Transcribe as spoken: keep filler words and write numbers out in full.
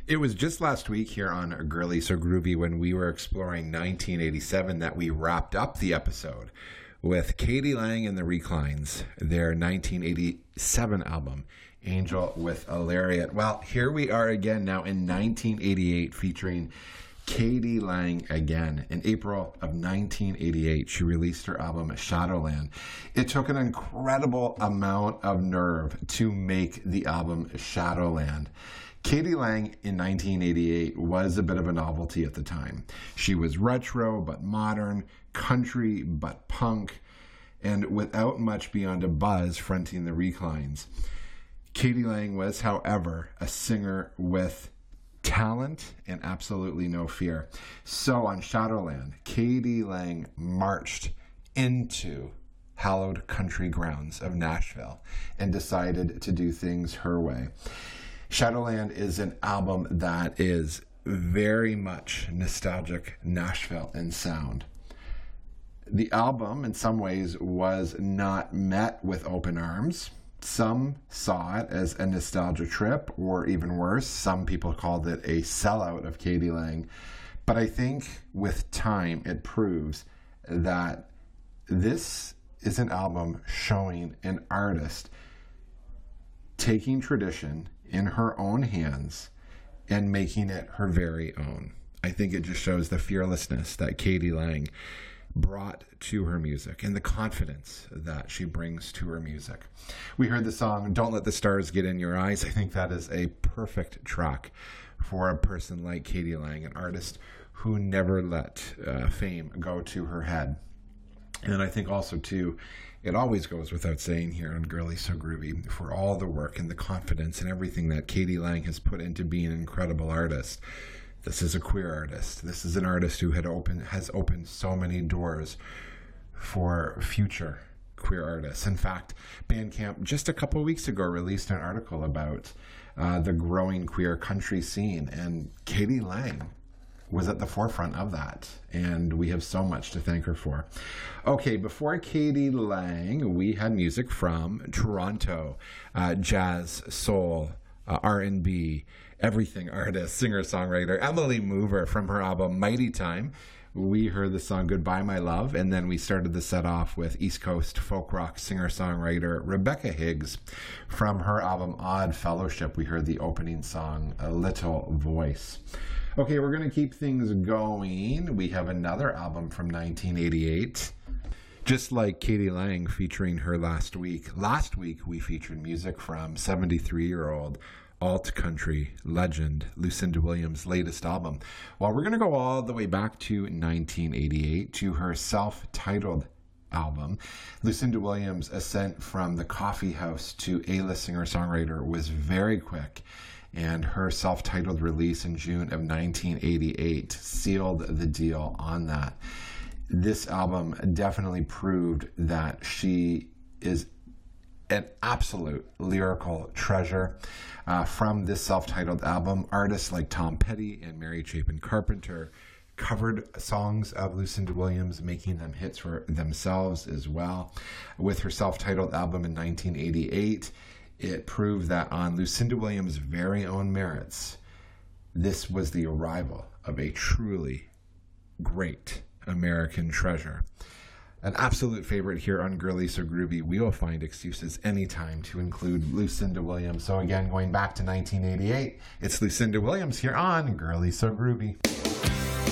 It was just last week here on Girly So Groovy when we were exploring nineteen eighty-seven that we wrapped up the episode with k.d. lang and the Reclines, their nineteen eighty-seven album, Angel with a Lariat. Well, here we are again now in nineteen eighty-eight featuring k.d. lang again. In April of nineteen eighty-eight, she released her album Shadowland. It took an incredible amount of nerve to make the album Shadowland. k.d. lang in nineteen eighty-eight was a bit of a novelty at the time. She was retro but modern, country but punk, and without much beyond a buzz fronting the Reclines. k.d. lang was, however, a singer with talent and absolutely no fear. So on Shadowland, k.d. lang marched into hallowed country grounds of Nashville and decided to do things her way. Shadowland is an album that is very much nostalgic Nashville in sound. The album, in some ways, was not met with open arms. Some saw it as a nostalgia trip, or even worse, some people called it a sellout of k.d. lang. But I think with time, it proves that this is an album showing an artist taking tradition in her own hands and making it her very own. I think it just shows the fearlessness that k.d. lang brought to her music and the confidence that she brings to her music. We heard the song Don't Let the Stars Get in Your Eyes. I think that is a perfect track for a person like k.d. lang, an artist who never let uh, fame go to her head. And I think also, too, it always goes without saying here on Girly So Groovy, for all the work and the confidence and everything that k.d. lang has put into being an incredible artist. This is a queer artist. This is an artist who had opened, has opened so many doors for future queer artists. In fact, Bandcamp just a couple of weeks ago released an article about uh, the growing queer country scene, and k.d. lang was at the forefront of that, and we have so much to thank her for. Okay, before k.d. lang, we had music from Toronto, uh, jazz, soul, uh, R and B, everything artist, singer-songwriter Emily Mover from her album Mighty Time. We heard the song Goodbye My Love, and then we started the set off with East Coast folk rock singer-songwriter Rebecca Higgs. From her album Odd Fellowship, we heard the opening song A Little Voice. Okay, we're going to keep things going. We have another album from nineteen eighty-eight. Just like k.d. lang featuring her last week. Last week, we featured music from seventy-three-year-old alt country legend Lucinda Williams' latest album. Well, we're going to go all the way back to nineteen eighty-eight to her self-titled album. Lucinda Williams' ascent from the coffee house to A-list singer-songwriter was very quick, and her self-titled release in June of nineteen eighty-eight sealed the deal on that. This album definitely proved that she is an absolute lyrical treasure. Uh, from this self-titled album, artists like Tom Petty and Mary Chapin Carpenter covered songs of Lucinda Williams, making them hits for themselves as well. With her self-titled album in nineteen eighty-eight, it proved that on Lucinda Williams' very own merits, this was the arrival of a truly great American treasure. An absolute favorite here on Girly So Groovy. We will find excuses anytime to include Lucinda Williams. So again, going back to nineteen eighty-eight, it's Lucinda Williams here on Girly So Groovy.